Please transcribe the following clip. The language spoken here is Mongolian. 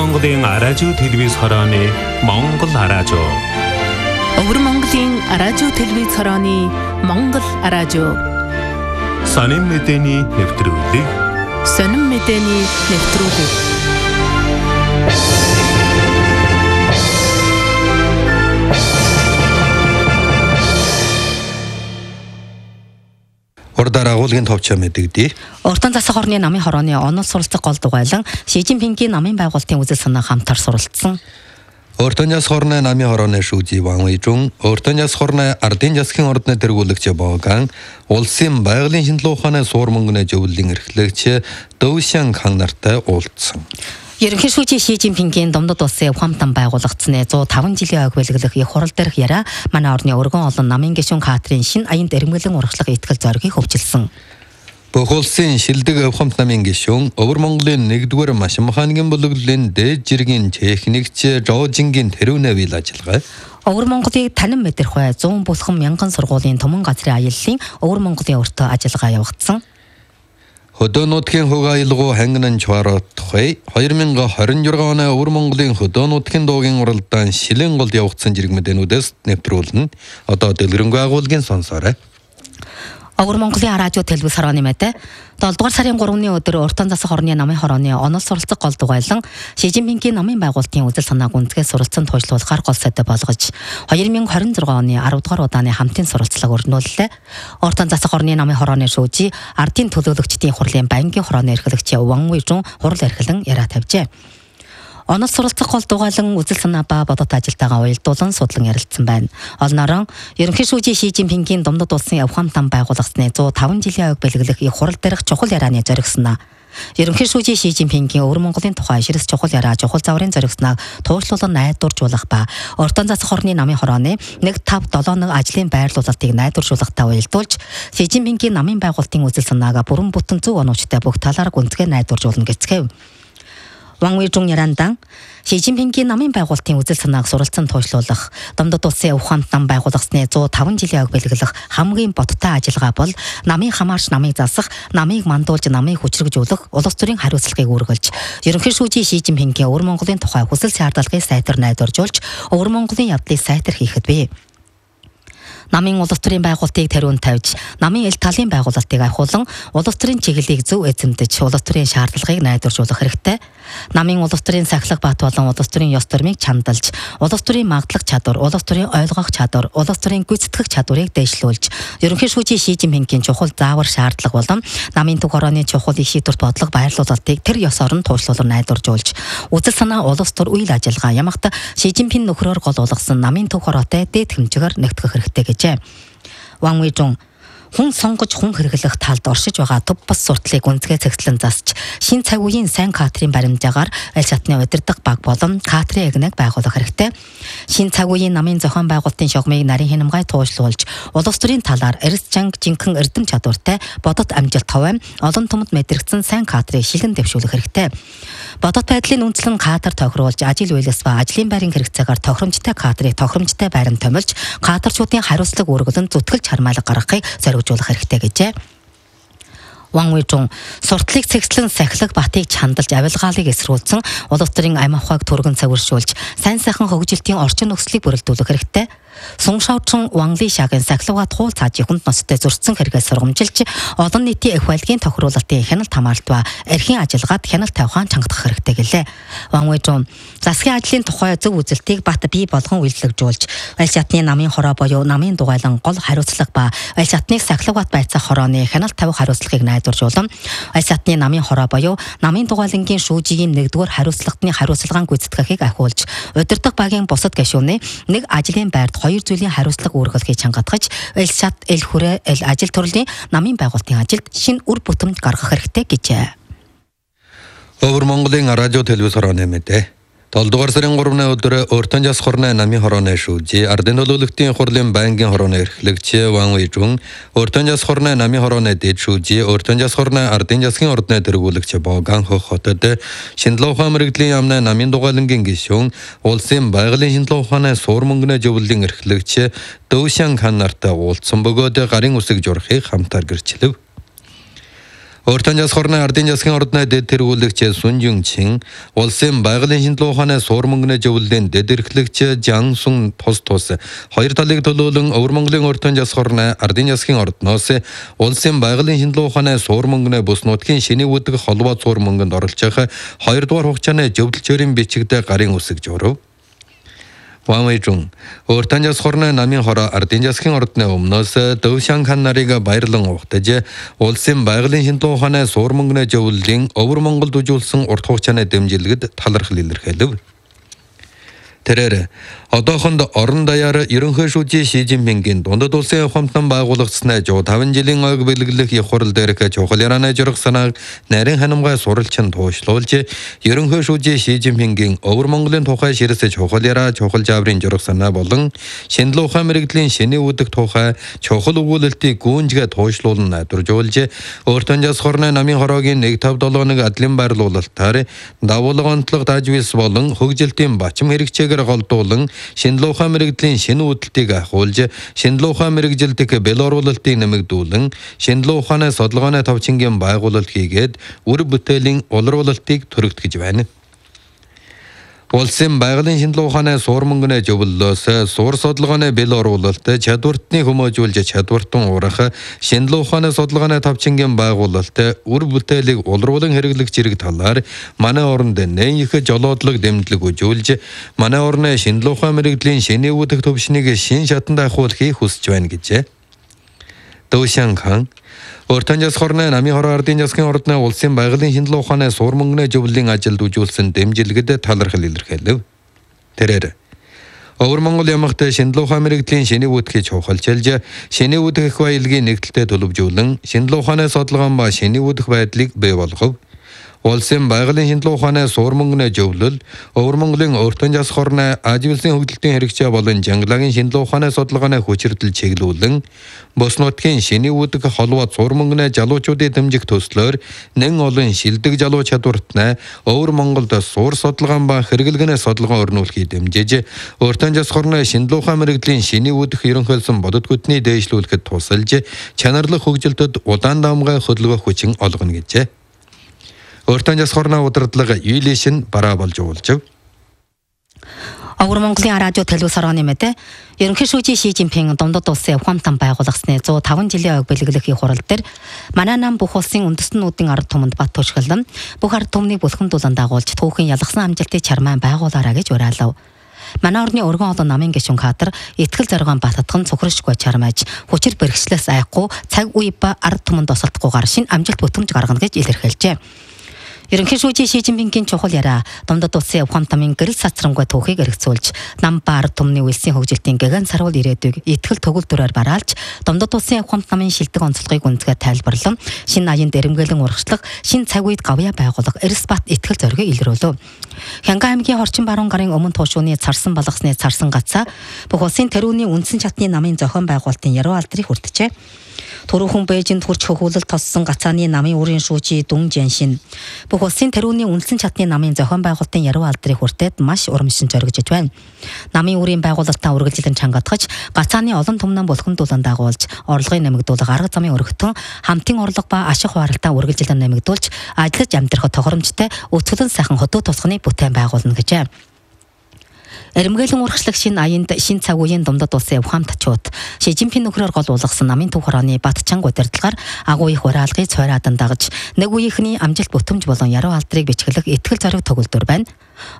Монголын радио телевиз хорооны Монгол радио. Өвөр Монголын радио телевиз хорооны Монгол радио. Сонин мэдээний нэвтрүүлэг. Ордоор агуулгын товчоо мэдэгдээ. Уртан засаг орны намын хорооны онол суралцах гол дугуйлан Ши Цзиньпингийн намын байгуулалтын үзэл санаа хамтар суралцсан. Уртан засаг орны намын хорооны шүүжи Ван Уйжун, Уртан засаг орны ардын засгийн ордны тэргүүлэгч Боган, улсын байгалийн шинжилгээ ухааны суур мөнгөний зөвлөлийн эрхлэгч Дөүшэн Кан нартай уулзсан. Ерөнхий шүүжи Ши Цзиньпингийн Домдод улсын ухаамтан байгуулагдсны 105 жилийн ойг бэлгэлэх их хурал дээрх яриа манай орны өргөн олон намын гишүүн Катрин шин аянд эрмгэлэн урагшлах итгэл зоригийг хөвчилсөн. Бүх улсын шилдэг ухаамт намын гишүүн Өвөр Монголын 1-р машин механикийн бүлэглэлийн дээд жиргийн техникч Жоожингийн тэрүүнээ биел ажиллагаа. Өвөр Монголыг танин мэдэрх бай 100 булхан мянган сургуулийн түмэн газрын аяллалын Өвөр Монголын өртөө ажиллагаа явагдсан. Хөдөөнүүдийн хөг аялгуу хангинан чуаратхай 2026 оны Өвөр Монголын хөдөөнүүдийн дуугийн уралдаан шилэн голд явагдсан зэрэг мэдээнүүдээс нэвтрүүлнэ. Одоо дэлгэрэнгүй агуулгын сонсоорой. Өвөр Монголын радио телевиз хорооны мэдээ 7 дугаар сарын 3-ны өдөр Уртан засаг орны намын хорооны онол суралцах гол дугуйлан Ши Цзиньпингийн намын байгуулалтын үзэл санааг үндэслэж суралцсан туйлшруулахаар гол сайдаа болгож 2026 оны 10 дугаар удааны хамтын суралцлага өрнүүллээ. Уртан засаг орны намын хорооны шүүжи ардын төлөөлөгчдийн хурлын байнгын хорооны эрхлэгч Ван Уйжун хурал эрхлэн яриа тавьжээ. Онол суралцах гол дугуйлан үзэл санаа ба бодот ажилтайгаа уялдуулан судлан ярилцсан байна. Олнорон ерөнхий шүүжи Ши Цзиньпингийн Домдод улсын ухаамтан байгуулагдсны 105 жилийн ойг бэлгэлэх их хурал дээрх чухал ярианы зоригснаа. Ерөнхий шүүжи Ши Цзиньпингийн Өвөр Монголын тухай ширс чухал яриа чухал заврын зоригснаа тууршлуулан найдваржуулах ба Уртан засаг орны намын хорооны 1-5-7 ажлын байрлуулалтыг найдваржуулахтай уялдуулж Ши Цзиньпингийн намын байгуулалтын үзэл санаага бүрэн бүтэн зөв оновчтой бүх талаар гүнзгий найдваржуулна гэцгээв. Ван Уйжун ярандан Ши Цзиньпингийн намын байгуулалтын үзэл санааг суралцсан туйлшруулах Домдод улсын ухаамтан байгуулагдсны 105 жилийн ойг бэлгэлэх хамгийн бодтой ажиллагаа бол намын хамаарч намыг засах, намыг мандуулж намыг хүчрэгжүүлэх улс төрийн хариуцлагыг үргэлж ерөнхий шүүжи Ши Цзиньпингийн Өвөр Монголын тухай хүсэл шаардлагыг сайтар найдваржуулж Өвөр Монголын явдлыг сайтар хийхэд бий. Намын улс төрийн байгуулалтыг тариун тавьж, намын ил талын байгуулалтыг ахиулан, улс төрийн чиглэлийг зөв эзэмдэж, улс төрийн шаардлагыг найдваржуулах хэрэгтэй. Намын улс төрийн сахилга бат болон улс төрийн ёс төрмийг чамдалж, улс төрийн магадлах чадвар, улс төрийн ойлгох чадвар, улс төрийн гүйцэтгэх чадварыг дэвшлүүлж, ерөнхий шүүжи Ши Цзиньпингийн чухал заавар шаардлага болон намын төв хорооны чухал их шийдвэрт бодлого байрлуулалтыг тэр ёс орон тууршлуулан найдваржуулж, үзэл санаа улс төр үйл ажиллагаа ямагт Ши Цзиньпин нөхрөөр гол болгосон намын төв хороотой дээд хэмжээгээр нэгтгэх хэрэгтэй. Ван Уйжун хүн сонгож хүн хэрэглэх талд оршиж байгаа төв бас суртлыг үнцгээ цэгцлэн засч шин цаг үеийн сайн Катрин баримжаагаар аль шатны удирдах баг болон Катрин эгнэг байгуулах хэрэгтэй. Шин цаг үеийн намын зохион байгуулалтын шугамыг нарийн хянамгай тууршлуулж улс төрийн талаар эрс чанга жинхэнэ эрдэм чадвартай бодот амжилт товом олон түмэд мэдрэгдсэн сайн Катрийг шилэн дэвшүүлэх хэрэгтэй. Бодот байдлын үндэслэн Катар тохируулж ажил үйлс ба ажлын байрын хэрэгцээгээр тохиромжтой Катрыг тохиромжтой байранд томилж Катарчуудын хариуцлага үүргэлэн зүтгэл чармайлга гаргахыг зориулах хэрэгтэй гэжээ. Ван Уйжун суртлыг цэгцлэн сахилга батыг чандалж авилгаалыг эсрүүлсэн улс төрийн амь ахуйг түргэн цавиршуулж сайн сайхан хөгжилтийн орчин нөхцөлийг бүрэлдүүлэх хэрэгтэй. Сун Шаочин Ван Лишагийн сахилгават хуул цаажийн хүнд носттой зөрчсөн хэрэгээс сургамжилж олон нийтийн их байлгийн тохируулалтын хяналт хамааралт ба эрхийн ажиллагаад хяналт тавихаан чангадах хэрэгтэй гэлээ. Ван Уйжун засгийн ажлын тухай зөв үзэлтийг бат бий болгон үйлчлэгжүүлж аль шатны намын хороо буюу намын дугуйлан гол хариуцлага ба аль шатны сахилгават байцаах хорооны хяналт тавих хариуцлагыг найдваржуулан аль шатны намын хороо буюу намын дугуйлангийн шүүжигийн 1-р хариуцлагын хариуцлагаан гүйцэтгэхийг ахиулж удирдах багийн бусад гишүүний нэг ажлын байрт 2 зүйлийн хариуцлага үүргэлхийг чангатгаж ил шат ил хүрээ ил ажил төрлийн намын байгуулалтын ажилд шин үр бүтэмж гаргах хэрэгтэй гэжээ. Өвөр Монголын радио телевиз хорооны мэдээ 7 дугаар сарын 3-ны өдөр Уртан засаг орны намын хорооны шүүжи ардын төлөөлөгчдийн хурлын байнгын хорооны эрхлэгч Ван Уйжун, Уртан засаг орны намын хорооны дэд шүүжи Уртан засаг орны ардын засгийн ордны тэргүүлэгч Боган хотод шинжилгээ ухаан мэрэгжлийн яамны намын дугуйлангийн гишүүн улсын байгалийн шинжилгээ ухааны суур мөнгөний зөвлөлийн эрхлэгч Дөүшэн Кан нартай уулзсан бөгөөд гарын үсэг журахыг хамтаар гэрчлэв. Өөртөө жас хорны ардын жасгийн ордны дэд тэргүүлэгч Сун Жунчин, улсын байгалийн шинжилгээ ухааны суур мөнгөний зөвлөлийн дэд эрхлэгч Жан Сун тус хоёр талыг төлөөлөн Өвөр Монголын өөртөө жас хорны ардын жасгийн ордноос улсын байгалийн шинжилгээ ухааны суур мөнгөний бус нутгийн шиний үүдэг холбоо суур мөнгөнд оролцох 2 дугаар хугацааны зөвлөлчөөрийн бичигдээ гарын үсэг журав. Ван Вэйжун өөртөө жас хорны намын хороо ардын жасгийн ордны өмнөөс Дэвшан хан нарыг баярлан угтаж улсын байгалийн шинжилгээ ухааны суур мөнгөний зөвлөлийн Өвөр Монголд үзүүлсэн урт хугацааны дэмжлэгд талархал илэрхийлв. Тэрээр одоохонд орон даяар ерөнхий шүүжийн Ши Жинпингийн дундад улсын ухамтан байгуулагдсанаа 5 жилийн ойг бэлгэлэх их хурал дээрх чухал ярианы журах санааг нарийн ханамгай суралцсан туушлуулж ерөнхий шүүжийн Ши Жинпингийн Өвөр Монголын тухай ширээс чухал яраа чухал жаврын журах санаа болон шинжилгээ ухаан мэрэгдлийн шиний үүдэг тухай чухал өгүүлэлтийг гүнжгээ туушлуулан найдваржуулж өөртөө жас хорны намын хороогийн 157-ыг адлын байрлуулалтаар давуулга онцлог даажвис болон хөгжилтийн бачим хэрэгцээг голдуулан шинжилгээ ухаан мэрэгдлийн шинэ үүдэлтийг ахуулж шинжилгээ ухаан мэрэгжилтийг белоруулалтыг нэмэгдүүлэн шинжилгээ ухааны судалгааны товчингийн байгуулалт хийгээд үр бүтээлийн улруулалтыг төрөгдгөж байна. Улсын байгалийн шинжилгээ ухааны суур мөнгөний зөвлөлөөс суур судалгааны бэл оруулалт чадвартны хүмүүжүүлж чадвартан уурах шинжилгээ ухааны судалгааны товчингийн байгуулалт үр бүтээлийг улруулан хэрэглэх зэрэг талаар манай орнд нэн их жолоодлого дэмжлэг үзүүлж манай орны шинжилгээ ухаан мэрэгдлийн шиний үүдэг төвшнийг шин шатанд ахиулахыг хүсэж байна гэжээ. Дэвшан хан өөртөө жас хорны намын хороо ардын жасгийн ордны улсын байгалийн шинжилгээ ухааны суур мөнгөний зөвлөлийн ажилд үзүүлсэн дэмжлэгд талархал илэрхийлв. Тэрээр Өвөр Монгол ямагт шинжилгээ ухаан мэрэгдлийн шиний үүдэгийг чухалчилж шиний үүдэг их баялагын нэгдэлтэд төлөвжүүлэн шинжилгээ ухааны судалгаан ба шиний үүдэг байдлыг бий болгов. Улсын байгалийн шинжилгээ ухааны суур мөнгөний зөвлөл Өвөр Монголын өөртөө жас хорны ажиглалын хөгжилтийн хэрэгцээ болон жангалагын шинжилгээ ухааны судалгааны хүчирдэл чиглүүлэн бус нутгийн шиний үүдэг холбоо суур мөнгөний жалуучуудын дэмжих төслөөр нэн олон шилдэг жалуу чадвартнаа Өвөр Монголд суур судалгаан ба хэрэглэгэний судалгаа өрнүүлэхийг дэмжиж өөртөө жас хорны шинжилгээ ухаан мэрэгдлийн шиний үүдэг ерөнхийлсөн бодит гүтний дээшлүүлэхэд тусалж чанарлах хөгжилтөд удаан давмгай хөдөлгөх хүчин олгоно гэжээ. Өөртөө жас хорны удирдлага Юлишин бараа болж уулжв. Өвөр Монголын радио телевиз хорооны мэдээ ерөнхий шүүжийн Ши Жинпин дундад улсын ухаамтан байгуулагдсны 105 жилийн ойг бэлгэлэх их хурал дээр манай нам бүх улсын үндэстнүүдийн ард түмэнд бат туршгалан бүх ард түмнийг бүлхэндүүлэн дагуулж түүхийн ялгсан амжилтыг чармаан байгуулаарай гэж уриалав. Манай орны өргөн олон намын гишүүн кадр итгэл зоригоон баттган цохрошгүй чармааж хүчир бэрхшлээс айхгүй цаг үе ба ард түмэнд тусалдахгүйгээр шин амжилт бүтэмж гаргана гэж илэрхийлжээ. Ерөнхий шүүжийн Ши Жинпингийн чухал яриа дундад улсын ухаамтан гэрэл сацрамгүй түүхийг эргэцүүлж нам баар түмний үлсийн хөгжилтийн гэгэн сарвал ирээдүйг итгэл төгөлдрөөр бараалж дундад улсын ухаамтан шилдэг онцлогыг үнцгээ тайлбарлан шинэ аянд эрэмгээлэн урагшлах шинэ цаг үед гавьяа байгуулах эрс бат итгэл зоригийг илрүүлв. Хянган аймгийн Хорчин баруун гарын өмнө туушууны царсан балгасны царсан гацаа бүх улсын тэрүүний үндсэн чатны намын зохион байгуулалтын яруу алдрыг хүртжээ. Төрөөхөн Бээжинд хурц хөхүүлэлт тоссон гацааны намын үрийн шүүжий Дүн Жаншин бүх улсын тэрүүний үндсэн чатны намын зохион байгуулалтын яруу алдрыг хүртээд маш урамшин зоригжиж байна. Намын үрийн байгуулалтаа үргэлжлэн чангатгаж гацааны олон түмнэн бүлхэндүүлэн дагуулж орлогын нэмэгдүүлэх арга замын өргөтөн хамтын орлого ба ашиг хуаралтаа үргэлжлэн нэмэгдүүлж ажиллаж амьдрахад тохиромжтой өцгөлөн сайхан хөдөө тусганы бүтээн байгуулна гэжээ. Эрэмгээлэн урагшлах шинэ аянд шинэ цаг үеийн дундад улсын ухаамтчууд Ши Жинпин нөхрөөр гол уулгасан намын түүх хорооны Батчанг удирдлагаар агуу их уриалгыг цойраадан дагаж нэг үеийнхний амжилт бүтэмж болон яруу алдрыг бичгэлэх итгэл зориг төгөлдөр байна.